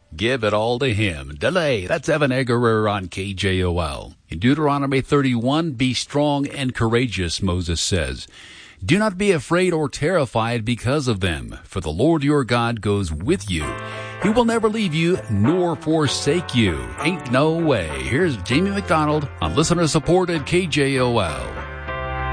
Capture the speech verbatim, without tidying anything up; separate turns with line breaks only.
Give it all to him. Delay. That's Evan Eggerer on K J O L. In Deuteronomy thirty-one, be strong and courageous, Moses says. Do not be afraid or terrified because of them, for the Lord your God goes with you. He will never leave you nor forsake you. Ain't no way. Here's Jamie McDonald on listener-supported K J O L.